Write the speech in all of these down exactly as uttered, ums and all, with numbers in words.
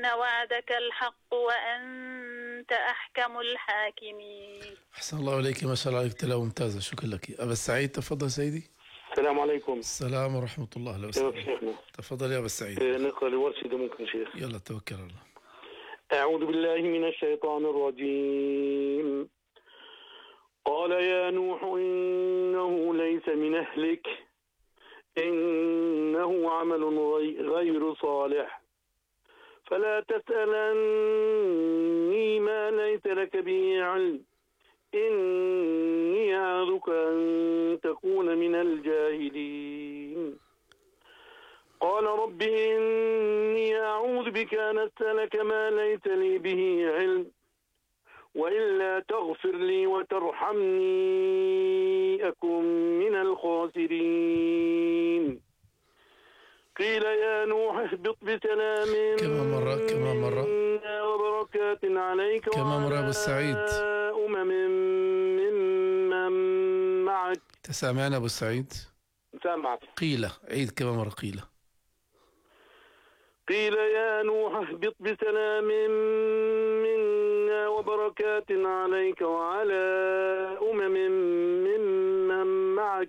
إن وعدك الحق وأنت أحكم الحاكمين. أحسن الله عليك، ما شاء الله عليك، تلاوة ممتازة، شكرا لك. أبا السعيد تفضل سيدي. السلام عليكم. السلام ورحمة الله وبركاته. تفضل يا أبا السعيد. نقرأ لورشي ده ممكن شيخ؟ يلا توكل على الله. أعوذ بالله من الشيطان الرجيم. قال يا نوح إنه ليس من أهلك إنه عمل غير صالح فلا تسألني ما ليس لك به علم إني أعظك أن تكون من الجاهلين. قال رب إني أعوذ بك أن أسألك ما ليس لي به علم وإلا تغفر لي وترحمني أكن من الخاسرين. قيل يا نوح اهبط بسلام كما مرة كما مرة وبركات عليك كما مرة أبو السعيد أمم ممن معك. تسامعنا أبو السعيد؟ سامعك. قيل عيد كما مرة. قيل قيل يا نوح اهبط بسلام منا وبركات عليك وعلى أمم ممن معك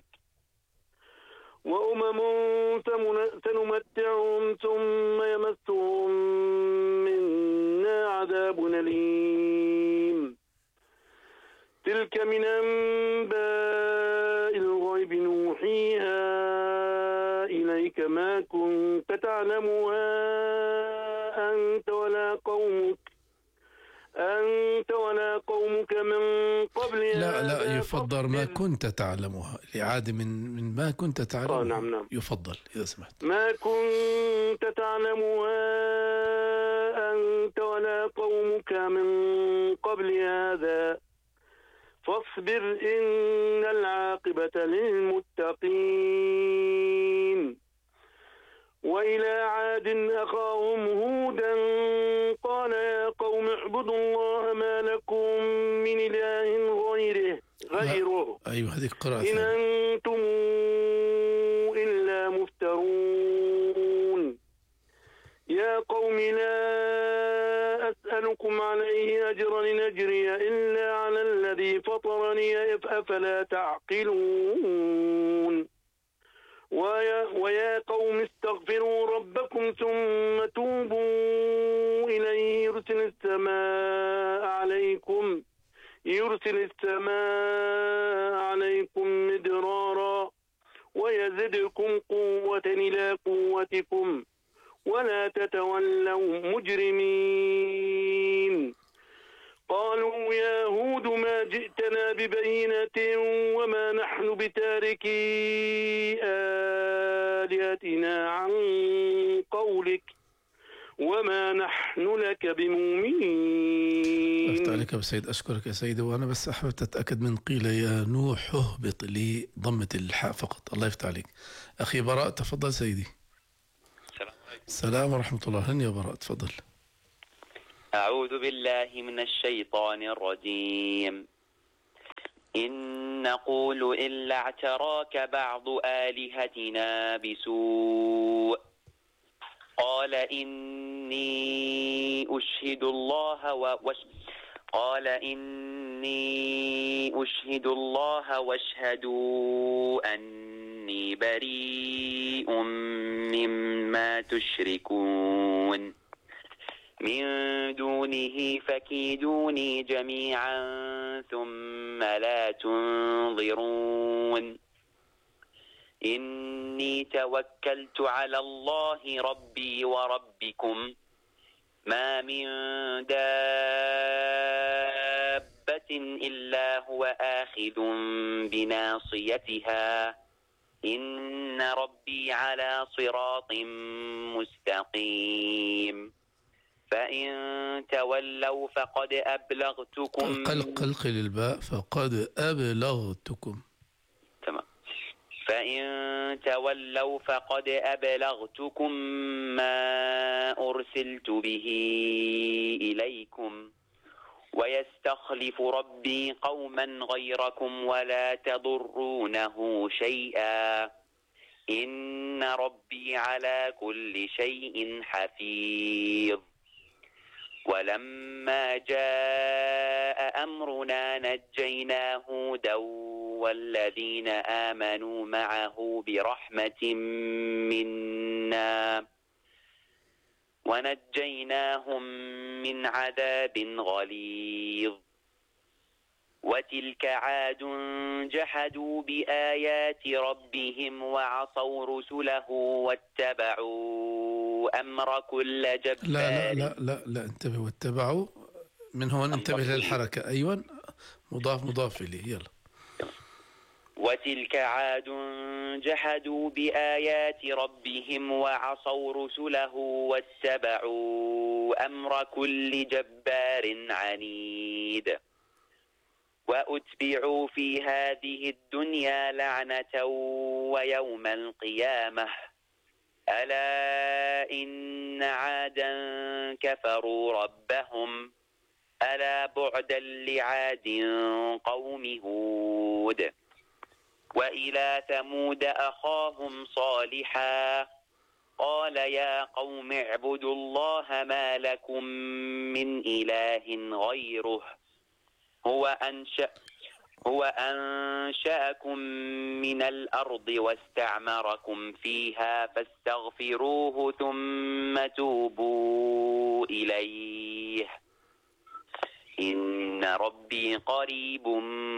وأمم سنمتعهم ثم يمسهم منا عذاب أليم. تلك من أنباء الغيب نوحيها إليك ما كنت تعلمها أنت ولا قومك أنت ولا قومك من قبل. لا لا يفضل ما كنت تعلمها، الإعادة من من ما كنت تعلمها. آه نعم نعم. يفضل إذا سمحت. ما كنت تعلمها أنت ولا قومك من قبل هذا فاصبر إن العاقبة للمتقين. وإلى عاد أخاهم هودا قال يا قوم اعبدوا الله ما لكم من إله غيره غيره أيوة هذه قراءة. إن أنتم إلا مفترون. يا قوم لا أسألكم عليه أجرا إن أجري إلا على الذي فطرني أفلا تعقلون. ويا, ويا قوم استغفروا ربكم ثم توبوا إليه يرسل السماء عليكم يرسل السماء عليكم مدرارا ويزدكم قوة إلى قوتكم ولا تتولوا مجرمين. قالوا يا هود ما جئتنا ببينة وما نحن بتاركي آلهتنا عن قولك وما نحن لك بمؤمنين. أفتح عليك أبو سيد، أشكرك يا سيدي. وأنا بس أحببت أتأكد من قيل يا نوح اهبط لي ضمة الحاء فقط. الله يفتح عليك. أخي براء تفضل سيدي. السلام عليكم. السلام ورحمة الله. هن يا براء تفضل. أعوذ بالله من الشيطان الرجيم. إن نقول إلا اعتراك بعض آلهتنا بسوء قال إني أشهد الله وش قال إني أشهد الله واشهدوا أني بريء مما تشركون من دونه فكيدوني جميعا ثم لا تنظرون. إني توكلت على الله ربي وربكم ما من دابة إلا هو آخذ بناصيتها إن ربي على صراط مستقيم. فإن تولوا فقد أبلغتكم. قلقل الباء فقد أبلغتكم. تمام. فإن تولوا فقد أبلغتكم ما أرسلت به إليكم ويستخلف ربي قوما غيركم ولا تضرونه شيئا إن ربي على كل شيء حفيظ. ولما جاء أمرنا نجينا هودا والذين آمنوا معه برحمة منا ونجيناهم من عذاب غليظ وتلك عاد جحدوا بآيات ربهم وعصوا رسله واتبعوا أمر كل جبار. لا لا لا لا, لا انتبه واتبعوا من هون انتبه للحركة. أيوة مضاف مضاف إليه. يلا. وتلك عاد جحدوا بآيات ربهم وعصوا رسله واتبعوا أمر كل جبار عنيد وأتبعوا في هذه الدنيا لعنة ويوم القيامة ألا إن عادا كفروا ربهم ألا بعدا لعاد قوم هود وإلى ثمود أخاهم صالحا قال يا قوم اعبدوا الله ما لكم من إله غيره هو أنشأ هو أنشأكم من الأرض واستعمركم فيها فاستغفروه ثم توبوا إليه إن ربي قريب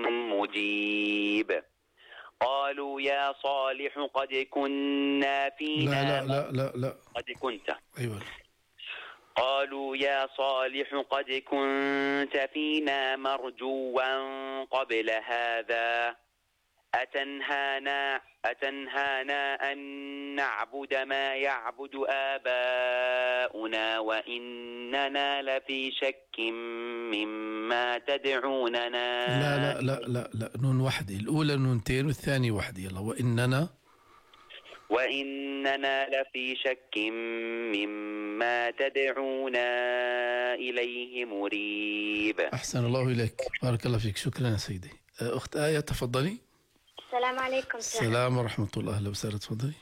مجيب قالوا يا صالح قد كنا فينا لا لا لا لا قد كنت أيوة. قالوا يا صالح قد كنت فينا مرجوا قبل هذا أتنهانا أتنهانا أن نعبد ما يعبد آباؤنا وإننا لفي شك مما تدعوننا. لا لا لا لا لا نون وحدة. الأولى نونتين والثانية وحدة. يلا. وإننا وإننا لفي شك مما تدعونا إليه مريب. أحسن الله إليك. بارك الله فيك. شكرا يا سيدي. أخت آية تفضلي. السلام عليكم. السلام ورحمة الله. أهلا وسهلا. تفضلي.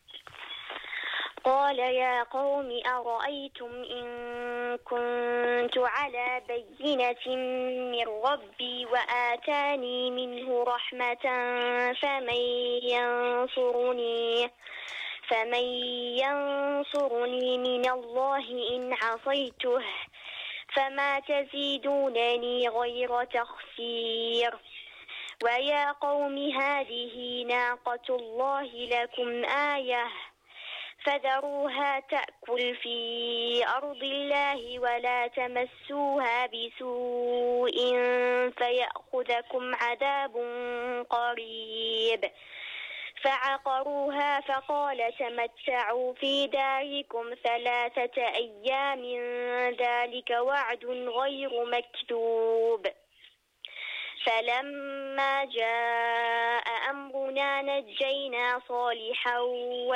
قال يا قوم أرأيتم إن كنت على بينة من ربي وآتاني منه رحمة فمن ينصرني فمن ينصرني من الله إن عصيته فما تزيدونني غير تخسير. ويا قوم هذه ناقة الله لكم آية فذروها تأكل في أرض الله ولا تمسوها بسوء فيأخذكم عذاب قريب. فعقروها فقال تمتعوا في داركم ثلاثة أيام ذلك وعد غير مكذوب. فلما جاء أمرنا نجينا صالحا